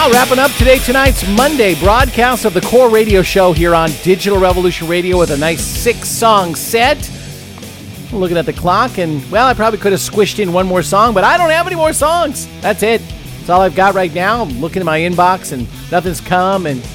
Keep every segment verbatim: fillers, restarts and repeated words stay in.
Well, wrapping up today, tonight's Monday broadcast of the Core Radio Show here on Digital Revolution Radio with a nice six-song set. I'm looking at the clock, and, well, I probably could have squished in one more song, but I don't have any more songs. That's it. That's all I've got right now. I'm looking at my inbox, and nothing's come, and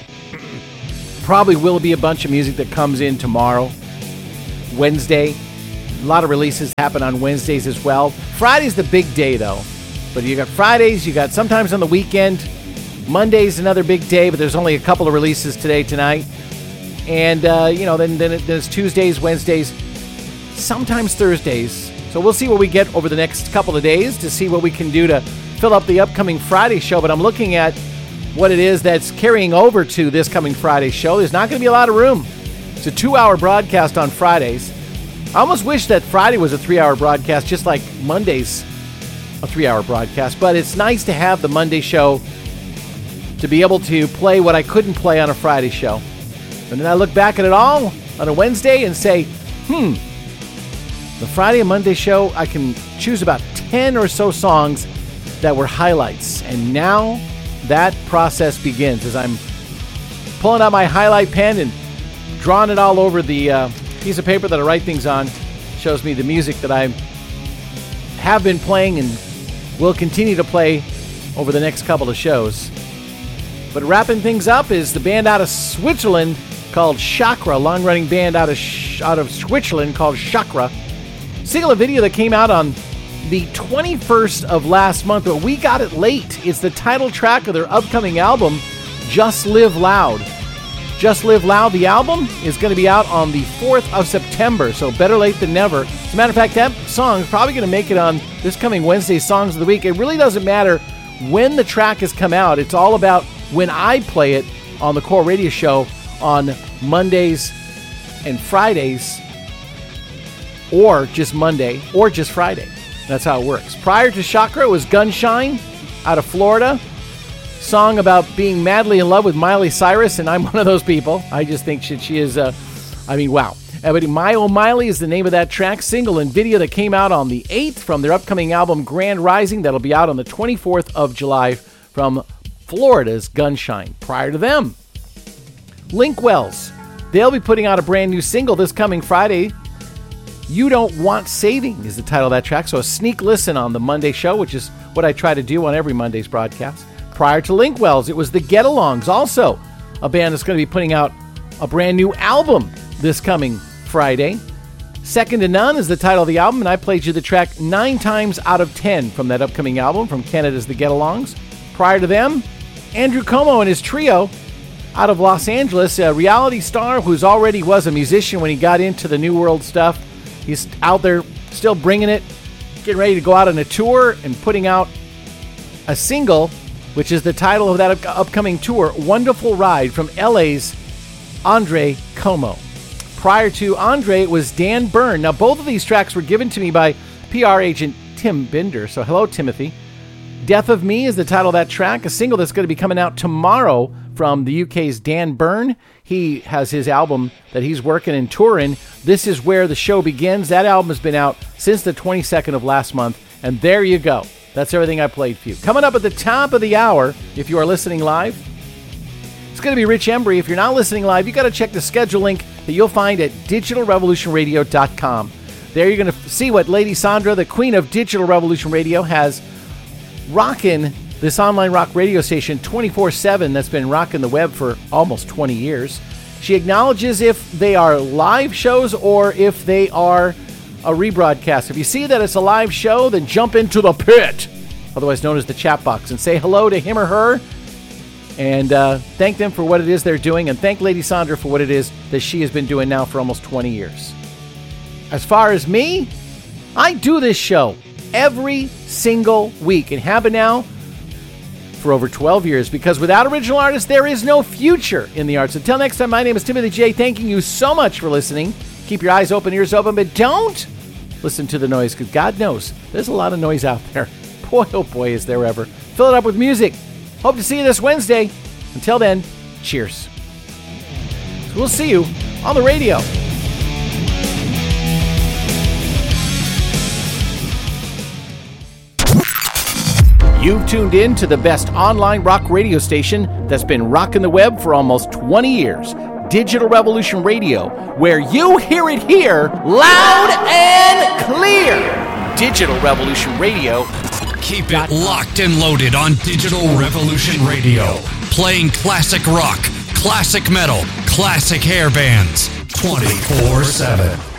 probably will be a bunch of music that comes in tomorrow, Wednesday. A lot of releases happen on Wednesdays as well. Friday's the big day, though. But you got Fridays, you got sometimes on the weekend. Monday's another big day, but there's only a couple of releases today, tonight. And, uh, you know, then, then it, there's Tuesdays, Wednesdays, sometimes Thursdays. So we'll see what we get over the next couple of days to see what we can do to fill up the upcoming Friday show. But I'm looking at what it is that's carrying over to this coming Friday show. There's not going to be a lot of room. It's a two-hour broadcast on Fridays. I almost wish that Friday was a three-hour broadcast, just like Monday's a three-hour broadcast, but it's nice to have the Monday show to be able to play what I couldn't play on a Friday show. And then I look back at it all on a Wednesday and say, hmm, the Friday and Monday show, I can choose about ten or so songs that were highlights. And now that process begins as I'm pulling out my highlight pen and drawing it all over the uh, piece of paper that I write things on. Shows me the music that I have been playing and will continue to play over the next couple of shows. But wrapping things up is the band out of Switzerland called Chakra, a long-running band out of Sh- out of Switzerland called Chakra. Single a video that came out on the twenty-first of last month, but we got it late. It's the title track of their upcoming album, Just Live Loud. Just Live Loud, the album, is going to be out on the fourth of September, so better late than never. As a matter of fact, that song is probably going to make it on this coming Wednesday's Songs of the Week. It really doesn't matter when the track has come out. It's all about when I play it on the Core Radio Show on Mondays and Fridays, or just Monday, or just Friday. That's how it works. Prior to Chakra, it was Gunshine out of Florida. Song about being madly in love with Miley Cyrus, and I'm one of those people. I just think she, she is, uh, I mean, wow. But My Oh Miley is the name of that track, single and video that came out on the eighth from their upcoming album, Grand Rising. That'll be out on the twenty-fourth of July from Florida's Gunshine. Prior to them, Link Wells. They'll be putting out a brand new single this coming Friday. You Don't Want Saving is the title of that track, so a sneak listen on the Monday show, which is what I try to do on every Monday's broadcast. Prior to Link Wells, it was the Get-Alongs, also a band that's going to be putting out a brand new album this coming Friday. Second to None is the title of the album, and I played you the track nine times out of ten from that upcoming album from Canada's The Get-Alongs. Prior to them, Andrew Cuomo and his trio out of Los Angeles, a reality star who's already was a musician when he got into the New World stuff. He's out there still bringing it, getting ready to go out on a tour and putting out a single, which is the title of that up- upcoming tour, Wonderful Ride, from L A's Andre Como. Prior to Andre, it was Dan Byrne. Now, both of these tracks were given to me by P R agent Tim Binder, so hello, Timothy. Death of Me is the title of that track, a single that's going to be coming out tomorrow from the U K's Dan Byrne. He has his album that he's working and touring. This Is Where the Show Begins. That album has been out since the twenty-second of last month, and there you go. That's everything I played for you. Coming up at the top of the hour, if you are listening live, it's going to be Rich Embry. If you're not listening live, you got to check the schedule link that you'll find at digital revolution radio dot com. There you're going to see what Lady Sandra, the queen of Digital Revolution Radio, has rocking this online rock radio station twenty-four seven that's been rocking the web for almost twenty years. She acknowledges if they are live shows or if they are a rebroadcast. If you see that it's a live show, then jump into the pit, otherwise known as the chat box, and say hello to him or her and uh, thank them for what it is they're doing, and thank Lady Sandra for what it is that she has been doing now for almost twenty years. As far as me, I do this show every single week and have been now for over twelve years, because without original artists, there is no future in the arts. Until next time, my name is Timothy J. Thanking you so much for listening. Keep your eyes open, ears open, but don't listen to the noise, because God knows there's a lot of noise out there. Boy, oh boy, is there ever. Fill it up with music. Hope to see you this Wednesday. Until then, cheers. So we'll see you on the radio. You've tuned in to the best online rock radio station that's been rocking the web for almost twenty years. Digital Revolution Radio, where you hear it here loud and clear. Digital Revolution Radio. Keep it locked and loaded on Digital Revolution Radio. Playing classic rock, classic metal, classic hair bands, twenty-four seven.